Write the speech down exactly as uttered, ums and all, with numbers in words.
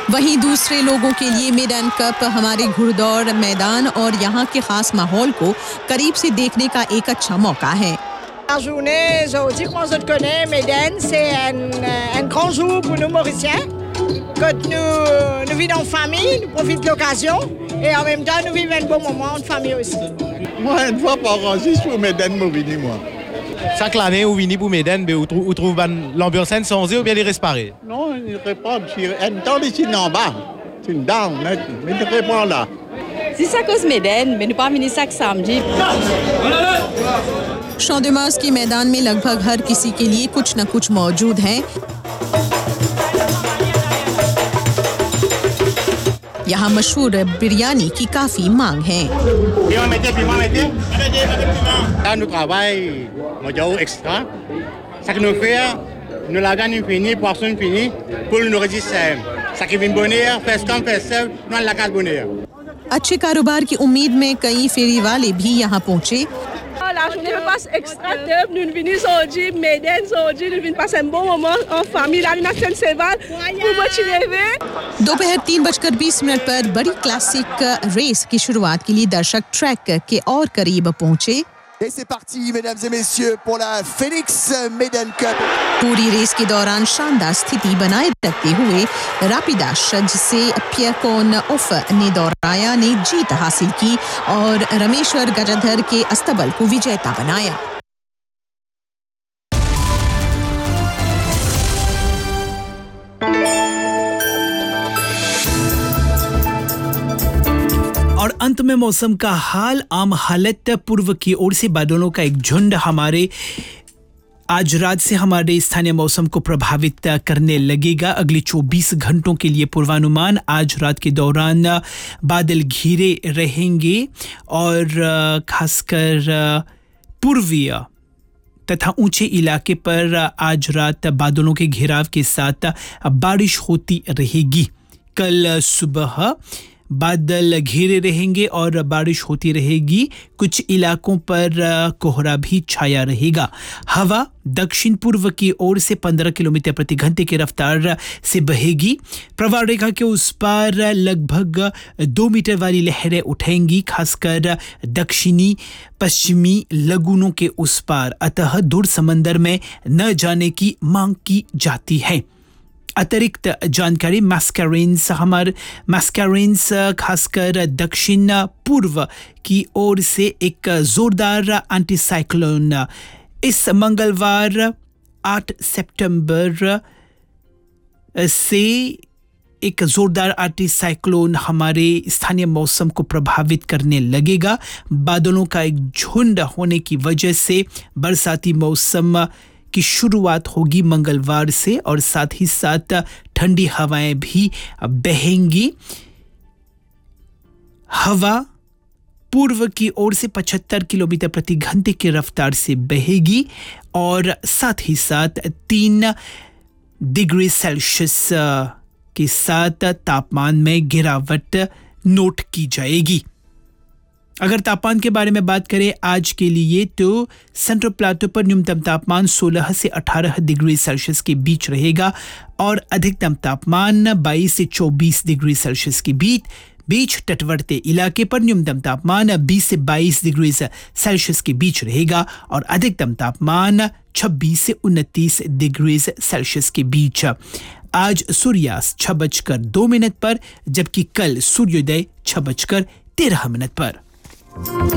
वहीं दूसरे लोगों के लिए मेडन कप हमारे घुड़दौड़ मैदान और यहाँ के खास माहौल को करीब से देखने का एक अच्छा मौका है। La journée, aujourd'hui, comme on se connaît, Méden, c'est un, un grand jour pour nous Mauriciens. Quand nous, nous vivons en famille, nous profitons de l'occasion et en même temps, nous vivons un bon moment en famille aussi. Moi, une fois par an, juste pour Méden, je viens, moi. Chaque année, vous venez pour Méden, mais vous trouvez l'ambiance sans ou bien les respirer? Non, il ne répond pas. Un temps ici en bas. C'est une dame, mais il ne répond là. Si ça cause Méden, mais nous pas venir chaque samedi. शौदमास के मैदान में लगभग हर किसी के लिए कुछ न कुछ मौजूद है। यहाँ मशहूर बिरयानी की काफी मांग है। अच्छे कारोबार की उम्मीद में कई फेरी वाले भी यहाँ पहुँचे। La journée passe extra top. Nous venons aujourd'hui, Méden aujourd'hui, nous venons passer un bon moment en famille. L'animation c'est val pour motiver. दोपहर तीन बजकर बीस मिनट पर बड़ी क्लासिक रेस की शुरुआत के लिए दर्शक ट्रैक के और करीब पहुंचे। Et c'est parti, mesdames et messieurs, pour la Phoenix Méden Cup. पूरी रेस के दौरान शानदार स्थिति बनाए रखते हुए रापिडाश जिसे पियरकोन उफ ने दौड़ाया ने जीत हासिल की और रमेश्वर गजाधर के अस्तबल को विजेता बनाया। और अंत में मौसम का हाल। आम हालत, पूर्व की ओर से बादलों का एक झुंड हमारे आज रात से हमारे स्थानीय मौसम को प्रभावित करने लगेगा। अगले चौबीस घंटों के लिए पूर्वानुमान। आज रात के दौरान बादल घिरे रहेंगे और खासकर पूर्वीय तथा ऊंचे इलाके पर आज रात बादलों के घेराव के साथ बारिश होती रहेगी। कल सुबह बादल घिरे रहेंगे और बारिश होती रहेगी। कुछ इलाकों पर कोहरा भी छाया रहेगा। हवा दक्षिण पूर्व की ओर से पंद्रह किलोमीटर प्रति घंटे की रफ्तार से बहेगी। प्रवाह रेखा के उस पार लगभग दो मीटर वाली लहरें उठेंगी, खासकर दक्षिणी पश्चिमी लगूनों के उस पार। अतः दूर समंदर में न जाने की मांग की जाती है। अतिरिक्त जानकारी मैस्करेंस हमारे मैस्करेंस खासकर दक्षिण पूर्व की ओर से एक जोरदार एंटीसाइक्लोन इस मंगलवार आठ सितंबर से एक जोरदार एंटीसाइक्लोन हमारे स्थानीय मौसम को प्रभावित करने लगेगा। बादलों का एक झुंड होने की वजह से बरसाती मौसम की शुरुआत होगी मंगलवार से और साथ ही साथ ठंडी हवाएं भी बहेंगी। हवा पूर्व की ओर से पचहत्तर किलोमीटर प्रति घंटे की रफ्तार से बहेगी और साथ ही साथ तीन डिग्री सेल्सियस के साथ तापमान में गिरावट नोट की जाएगी। अगर तापमान के बारे में बात करें आज के लिए तो सेंट्रल प्लाटो पर न्यूनतम तापमान सोलह से अठारह डिग्री सेल्सियस के बीच रहेगा और अधिकतम तापमान बाईस से चौबीस डिग्री सेल्सियस के बीच बीच तटवर्ती इलाके पर न्यूनतम तापमान बीस से बाईस डिग्री सेल्सियस के बीच रहेगा और अधिकतम तापमान छब्बीस से उनतीस डिग्री सेल्सियस के बीच। आज सूर्यास्त छह बजकर दो मिनट पर जबकि कल सूर्योदय छह बजकर तेरह मिनट पर।